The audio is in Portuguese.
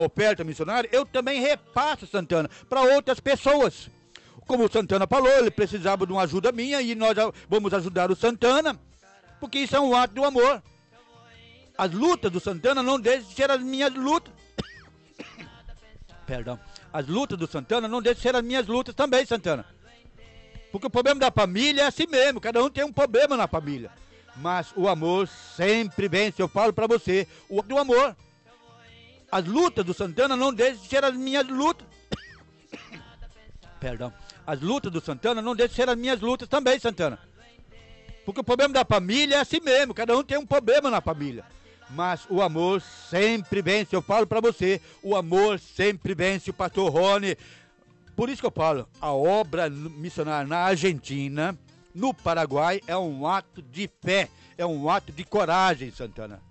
oferta missionária, eu também repasso, Santana, para outras pessoas. Como o Santana falou, ele precisava de uma ajuda minha e nós vamos ajudar o Santana, porque isso é um ato do amor. As lutas do Santana não deixam de ser as minhas lutas. Perdão. As lutas do Santana não deixam de ser as minhas lutas também, Santana. Porque o problema da família é assim mesmo, cada um tem um problema na família. Mas o amor sempre vence, eu falo pra você, o do amor. As lutas do Santana não deixam de ser as minhas lutas. Perdão. As lutas do Santana não deixam de ser as minhas lutas também, Santana. Porque o problema da família é assim mesmo, cada um tem um problema na família. Mas o amor sempre vence, eu falo pra você, o amor sempre vence, o pastor Rony. Por isso que eu falo, a obra missionária na Argentina, no Paraguai, é um ato de fé, é um ato de coragem, Santana.